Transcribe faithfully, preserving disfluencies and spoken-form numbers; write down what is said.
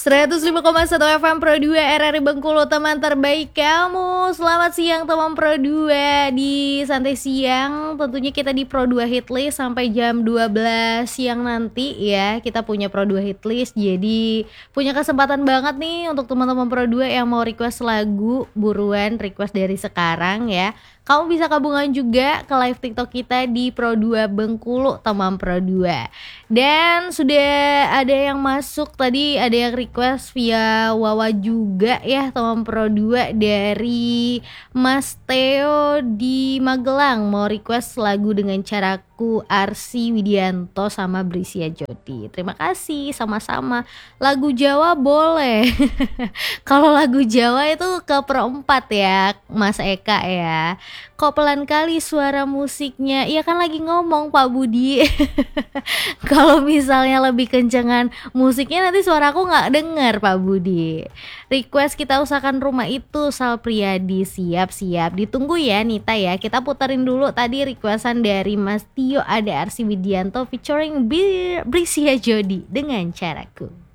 seratus lima koma satu F M Pro dua R R I Bengkulu, teman terbaik kamu. Selamat siang teman Pro dua. Di santai siang tentunya kita di Pro dua Hitlist sampai jam dua belas siang nanti ya. Kita punya Pro dua Hitlist, jadi punya kesempatan banget nih untuk teman-teman Pro dua yang mau request lagu. Buruan request dari sekarang ya. Kamu bisa gabungan juga ke live TikTok kita di Pro dua Bengkulu, teman Pro dua. Dan sudah ada yang masuk tadi, ada yang request via Wawa juga ya, teman Pro dua, dari Mas Theo di Magelang. Mau request lagu Dengan Caraku, Arsy Widianto sama Brisia Jodi. Terima kasih, sama-sama. Lagu Jawa boleh. Kalau lagu Jawa itu ke perempat ya, Mas Eka ya. Kok pelan kali suara musiknya? Iya kan lagi ngomong Pak Budi. Kalau misalnya lebih kencengan musiknya nanti suaraku nggak dengar Pak Budi. Request Kita Usahakan Rumah Itu, Sal Priadi. Siap-siap, ditunggu ya Nita ya. Kita puterin dulu tadi requestan dari Mas Tio, ada Arsy Widianto featuring Brisia Jodi, Dengan Caraku.